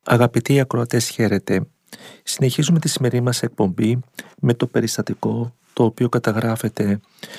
Αγαπητοί ακροατές, χαίρετε. Συνεχίζουμε τη σημερινή μας εκπομπή με το περιστατικό το οποίο καταγράφεται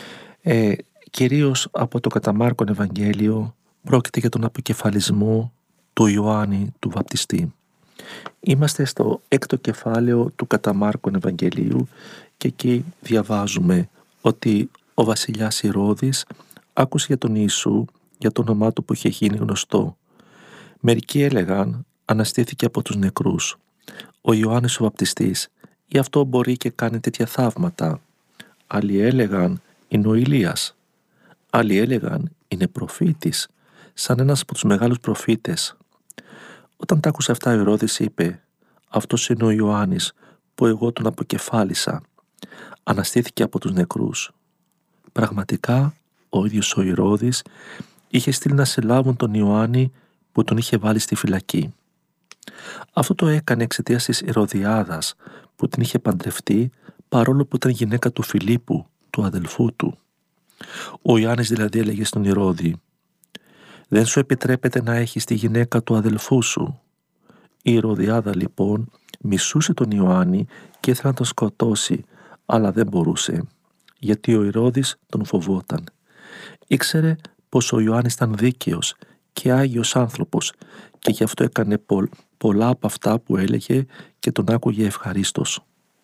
κυρίως από το κατά Μάρκον Ευαγγέλιο. Πρόκειται για τον αποκεφαλισμό του Ιωάννη του Βαπτιστή. Είμαστε στο 6ο κεφάλαιο του κατά Μάρκον Ευαγγελίου και εκεί διαβάζουμε ότι ο βασιλιάς Ηρώδης άκουσε για τον Ιησού, για το όνομά του που είχε γίνει γνωστό. Μερικοί έλεγαν αναστήθηκε από τους νεκρούς. Ο Ιωάννης ο Βαπτιστής, γι' αυτό μπορεί και κάνει τέτοια θαύματα. Άλλοι έλεγαν είναι ο Ηλίας. Άλλοι έλεγαν είναι προφήτης, σαν ένας από τους μεγάλους προφήτες. Όταν τα άκουσε αυτά ο Ηρώδης είπε αυτός είναι ο Ιωάννης που εγώ τον αποκεφάλισα. Αναστήθηκε από τους νεκρούς. Πραγματικά ο ίδιος ο Ηρώδης είχε στείλει να συλλάβουν τον Ιωάννη που τον είχε βάλει στη φυλακή. Αυτό το έκανε εξαιτίας της Ηρωδιάδας που την είχε παντρευτεί παρόλο που ήταν γυναίκα του Φιλίππου, του αδελφού του. Ο Ιωάννης δηλαδή έλεγε στον Ηρώδη «Δεν σου επιτρέπεται να έχεις τη γυναίκα του αδελφού σου». Η Ηρωδιάδα λοιπόν μισούσε τον Ιωάννη και ήθελε να τον σκοτώσει, αλλά δεν μπορούσε, γιατί ο Ηρώδης τον φοβόταν. Ήξερε πως ο Ιωάννης ήταν δίκαιος και άγιος άνθρωπος και γι' αυτό έκανε πολλά από αυτά που έλεγε και τον άκουγε ευχαρίστως.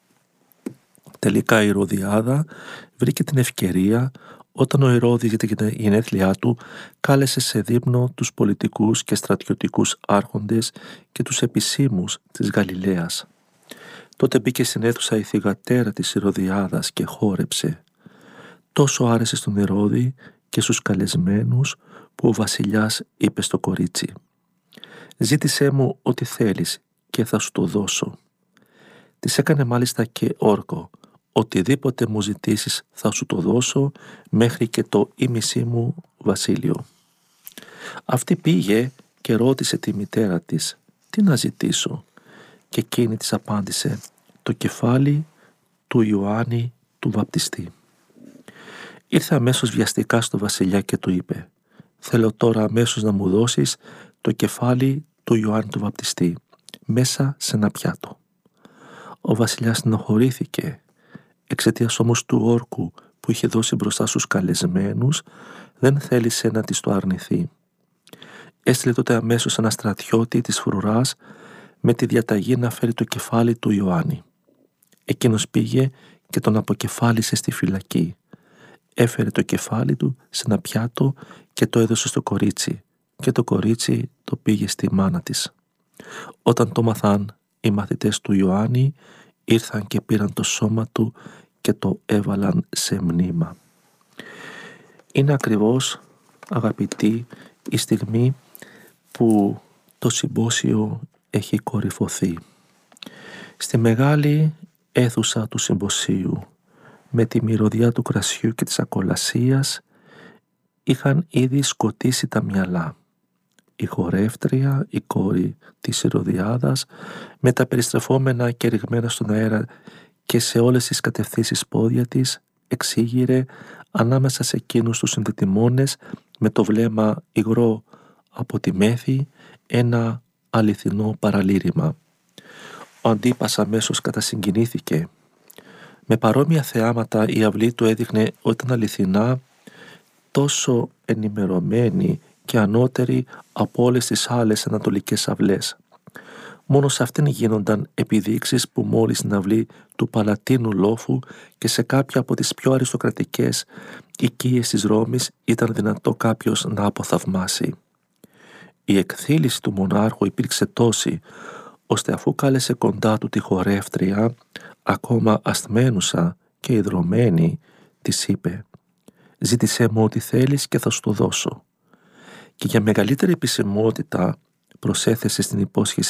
Τελικά η Ηρωδιάδα βρήκε την ευκαιρία όταν ο Ηρώδης για τη γενέθλιά του κάλεσε σε δείπνο τους πολιτικούς και στρατιωτικούς άρχοντες και τους επισήμους της Γαλιλαίας. Τότε μπήκε στην αίθουσα η θυγατέρα της Ηρωδιάδας και χόρεψε. Τόσο άρεσε στον Ηρώδη και στους καλεσμένους που ο βασιλιάς είπε στο κορίτσι «Ζήτησέ μου ό,τι θέλεις και θα σου το δώσω». Της έκανε μάλιστα και όρκο «Οτιδήποτε μου ζητήσεις θα σου το δώσω μέχρι και το ήμισή μου βασίλειο». Αυτή πήγε και ρώτησε τη μητέρα της «Τι να ζητήσω» και εκείνη της απάντησε «Το κεφάλι του Ιωάννη του Βαπτιστή». Ήρθε αμέσως βιαστικά στο βασιλιά και του είπε «Θέλω τώρα αμέσως να μου δώσεις το κεφάλι του Ιωάννη του Βαπτιστή μέσα σε ένα πιάτο». Ο βασιλιάς στενοχωρήθηκε, εξαιτίας όμως του όρκου που είχε δώσει μπροστά στους καλεσμένους δεν θέλησε να της το αρνηθεί. Έστειλε τότε αμέσως ένα στρατιώτη της φρουράς με τη διαταγή να φέρει το κεφάλι του Ιωάννη. Εκείνος πήγε και τον αποκεφάλισε στη φυλακή. Έφερε το κεφάλι του σε ένα πιάτο και το έδωσε στο κορίτσι και το κορίτσι το πήγε στη μάνα της. Όταν το μάθαν οι μαθητές του Ιωάννη ήρθαν και πήραν το σώμα του και το έβαλαν σε μνήμα. Είναι ακριβώς, αγαπητοί, η στιγμή που το συμπόσιο έχει κορυφωθεί. Στη μεγάλη αίθουσα του συμποσίου με τη μυρωδιά του κρασιού και της ακολασίας είχαν ήδη σκοτήσει τα μυαλά. Η χορεύτρια, η κόρη της Ηρωδιάδας, με τα περιστρεφόμενα και ρηγμένα στον αέρα και σε όλες τις κατευθύνσεις πόδια της, εξήγηρε ανάμεσα σε εκείνους τους συνδετημόνες με το βλέμμα υγρό από τη μέθη ένα αληθινό παραλήρημα. Ο Αντίπας αμέσως κατασυγκινήθηκε. Με παρόμοια θεάματα η αυλή του έδειχνε ότι ήταν αληθινά τόσο ενημερωμένη και ανώτερη από όλες τις άλλες ανατολικές αυλές. Μόνο σε αυτήν γίνονταν επιδείξεις που μόλις στην αυλή του Παλατίνου Λόφου και σε κάποια από τις πιο αριστοκρατικές οικίες της Ρώμης ήταν δυνατό κάποιος να αποθαυμάσει. Η εκθήληση του μονάρχου υπήρξε τόση, ώστε αφού κάλεσε κοντά του τη χορεύτρια, ακόμα ασθμένουσα και ιδρωμένη, της είπε «Ζήτησέ μου ό,τι θέλεις και θα σου το δώσω». Και για μεγαλύτερη επισημότητα προσέθεσε στην υπόσχεση